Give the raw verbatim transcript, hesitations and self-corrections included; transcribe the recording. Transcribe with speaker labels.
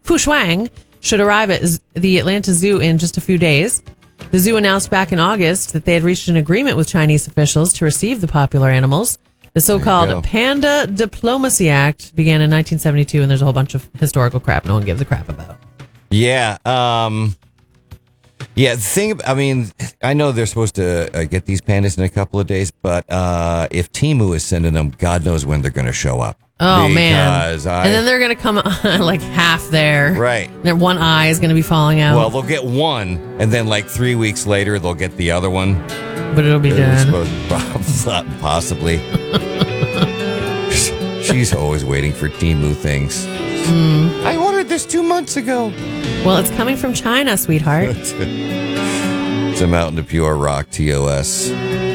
Speaker 1: Fu Shuang should arrive at the Atlanta Zoo in just a few days. The zoo announced back in August that they had reached an agreement with Chinese officials to receive the popular animals. The so-called Panda Diplomacy Act began in nineteen seventy-two, and there's a whole bunch of historical crap no one gives a crap about.
Speaker 2: Yeah. Um, yeah, the thing, I mean, I know they're supposed to uh, get these pandas in a couple of days, but uh, if Temu is sending them, God knows when they're going to show up.
Speaker 1: Oh, man.
Speaker 2: I,
Speaker 1: and then they're going to come on like half there.
Speaker 2: Right.
Speaker 1: Their one eye is going to be falling out.
Speaker 2: Well, they'll get one, and then like three weeks later, they'll get the other one.
Speaker 1: But it'll be done.
Speaker 2: Possibly. She's always waiting for Temu things.
Speaker 1: Mm.
Speaker 2: I ordered this two months ago.
Speaker 1: Well, it's coming from China, sweetheart.
Speaker 2: It's a Mountain to Pure Rock, T O S.